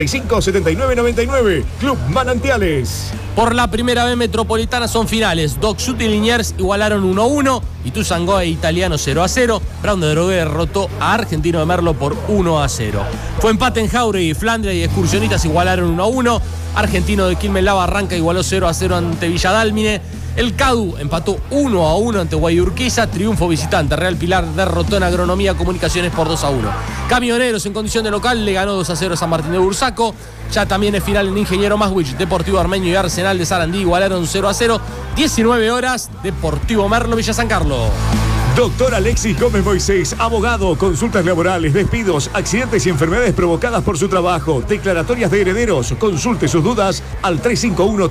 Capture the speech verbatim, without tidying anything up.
cinco setenta y nueve noventa y nueve. Club Manantiales. Por la primera vez metropolitana son finales. Doc Sud y Liniers igualaron uno a uno. Ituzaingó e Italiano cero a cero. Brown de Drogué derrotó a Argentino de Merlo por uno a cero. Fue empate en Jauregui, Flandria y Excursionistas igualaron uno a uno. Argentino de Quilmes La Barranca igualó cero a cero ante Villadálmine. El Cadu empató uno a uno ante Guayurquiza. Triunfo visitante. Real Pilar derrotó en Agronomía Comunicaciones por dos a uno. Camioneros en condición de local le ganó dos a cero a San Martín de Bursaco. Ya también es final en Ingeniero Maswich. Deportivo Armenio y Arsenal de Sarandí igualaron cero a cero. diecinueve horas. Deportivo Merlo, Villa San Carlos. Doctor Alexis Gómez Moisés, abogado, consultas laborales, despidos, accidentes y enfermedades provocadas por su trabajo, declaratorias de herederos. Consulte sus dudas al tres cinco uno